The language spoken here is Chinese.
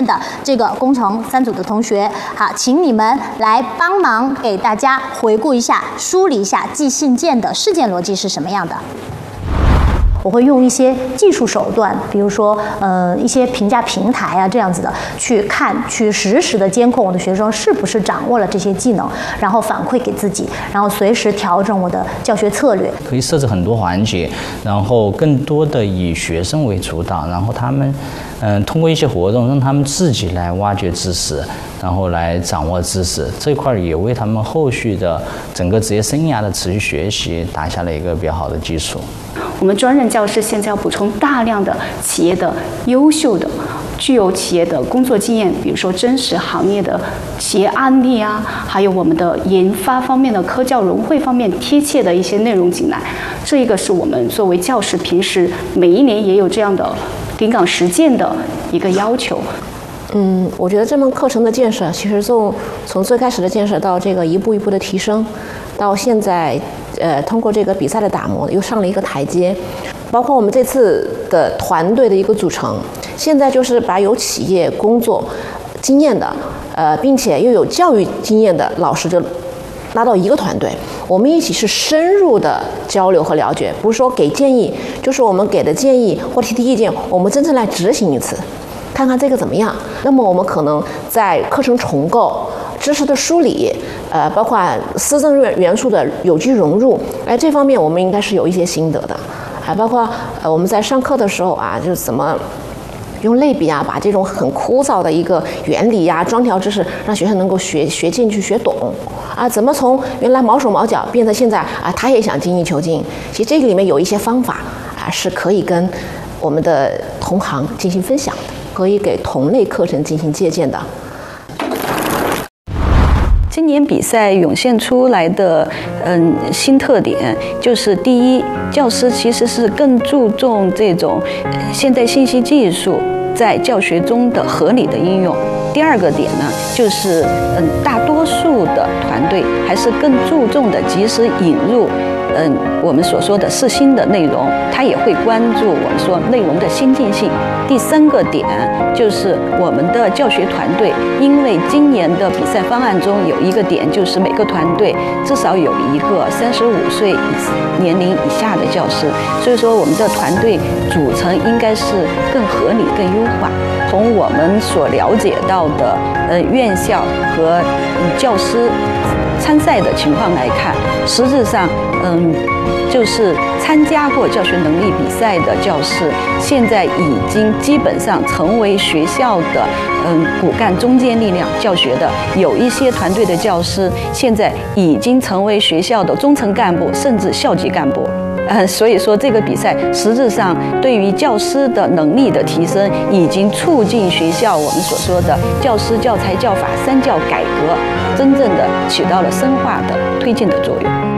的这个工程3组的同学，好，请你们来帮忙给大家回顾一下、梳理一下寄信件的事件逻辑是什么样的。我会用一些技术手段，比如说一些评价平台啊这样子的去实时的监控我的学生是不是掌握了这些技能，然后反馈给自己，然后随时调整我的教学策略。 可以设置很多环节，然后更多的以学生为主导，然后他们通过一些活动让他们自己来挖掘知识，然后来掌握知识，这块也为他们后续的整个职业生涯的持续学习打下了一个比较好的基础。 我们专任教师现在要补充大量的企业的优秀的、具有企业的工作经验，比如说真实行业的企业案例啊，还有我们的研发方面的科教融汇方面贴切的一些内容进来。这一个是我们作为教师平时每一年也有这样的临岗实践的一个要求。 我觉得这门课程的建设，其实从最开始的建设到这个一步一步的提升，到现在通过这个比赛的打磨，又上了一个台阶。包括我们这次的团队的一个组成，现在就是把有企业工作经验的，并且又有教育经验的老师就拉到一个团队，我们一起是深入的交流和了解，不是说给建议，就是我们给的建议或提意见，我们真正来执行一次。看看这个怎么样？那么我们可能在课程重构、知识的梳理，包括思政元素的有机融入，这方面我们应该是有一些心得的。还包括我们在上课的时候啊，就是怎么用类比啊，把这种很枯燥的一个原理呀、专条知识，让学生能够学进去、学懂啊。怎么从原来毛手毛脚变成现在啊，他也想精益求精。其实这个里面有一些方法啊，是可以跟我们的同行进行分享的。可以给同类课程进行借鉴的。 今年比赛涌现出来的新特点就是第一，教师其实是更注重这种现代信息技术在教学中的合理的应用。第二个点呢，就是大多数的团队还是更注重的及时引入我们所说的是新的内容，它也会关注我们说内容的先进性。第三个点就是我们的教学团队，因为今年的比赛方案中有一个点，就是每个团队至少有一个35岁年龄以下的教师，所以说我们的团队组成应该是更合理、更优化。从我们所了解到的院校和教师参赛的情况来看，实质上就是参加过教学能力比赛的教师，现在已经基本上成为学校的骨干中坚力量教学的。有一些团队的教师现在已经成为学校的中层干部，甚至校级干部。所以说这个比赛实质上对于教师的能力的提升，已经促进学校我们所说的教师教材教法3教改革，真正的起到了深化的推进的作用。